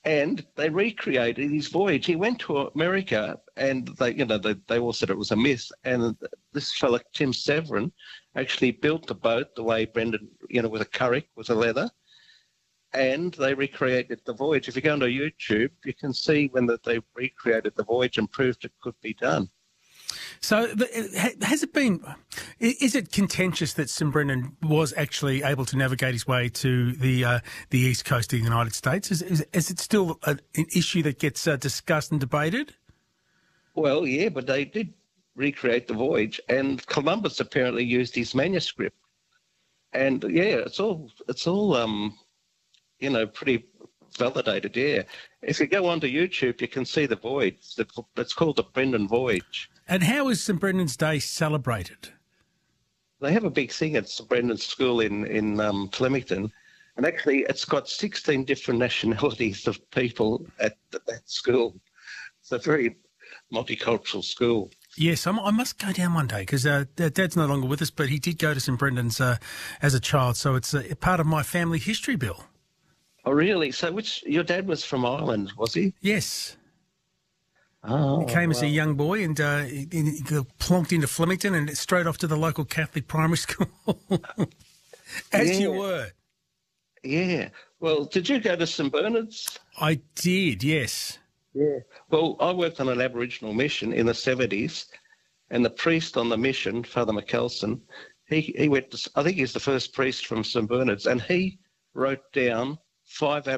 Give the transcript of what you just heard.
and they recreated his voyage. He went to America, and they all said it was a myth. And this fella Tim Severin actually built the boat the way Brendan, with a currach, with a leather, and they recreated the voyage. If you go onto YouTube, you can see when they recreated the voyage and proved it could be done. So has it been, is it contentious that St Brendan was actually able to navigate his way to the east coast of the United States? Is it still an issue that gets discussed and debated? Well, yeah, but they did recreate the voyage, and Columbus apparently used his manuscript. And yeah, it's all pretty validated, yeah. If you go onto YouTube, you can see the voyage. It's called the Brendan Voyage. And how is St Brendan's Day celebrated? They have a big thing at St Brendan's School in Flemington, and actually it's got 16 different nationalities of people at that school. It's a very multicultural school. Yes, I must go down one day because Dad's no longer with us, but he did go to St Brendan's as a child, so it's a part of my family history, Bill. Oh, really? So your dad was from Ireland, was he? Yes. Oh, he came as a young boy and he plonked into Flemington and straight off to the local Catholic primary school. As you were. Yeah. Well, did you go to St Bernard's? I did, yes. Yeah. Well, I worked on an Aboriginal mission in the 70s, and the priest on the mission, Father McKelson, he went to, I think he's the first priest from St Bernard's, and he wrote down 5